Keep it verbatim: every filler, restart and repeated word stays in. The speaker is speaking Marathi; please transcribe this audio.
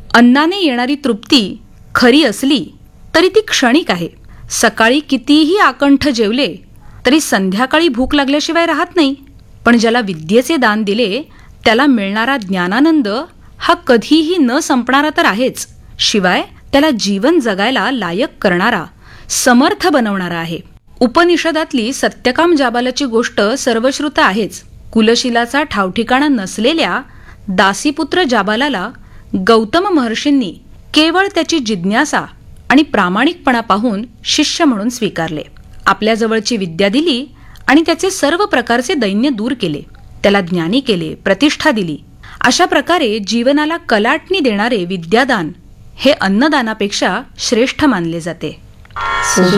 अन्नाने येणारी तृप्ती खरी असली तरी ती क्षणिक आहे. सकाळी कितीही आकंठ जेवले तरी संध्याकाळी भूक लागल्याशिवाय राहत नाही. पण ज्याला विद्येचे दान दिले त्याला मिळणारा ज्ञानानंद हा कधीही न संपणारा तर आहेच, शिवाय त्याला जीवन जगायला लायक करणारा, समर्थ बनवणारा आहे. उपनिषदातली सत्यकाम जाबालाची गोष्ट सर्वश्रुत आहेच. कुलशीलाचा ठावठिकाणा नसलेल्या दासीपुत्र जाबालाला गौतम महर्षींनी केवळ त्याची जिज्ञासा आणि प्रामाणिकपणा पाहून शिष्य म्हणून स्वीकारले. आपल्याजवळची विद्या दिली आणि त्याचे सर्व प्रकारचे दैन्य दूर केले. त्याला ज्ञानी केले, प्रतिष्ठा दिली. अशा प्रकारे जीवनाला कलाटणी देणारे विद्यादान हे अन्नदानापेक्षा श्रेष्ठ मानले जाते.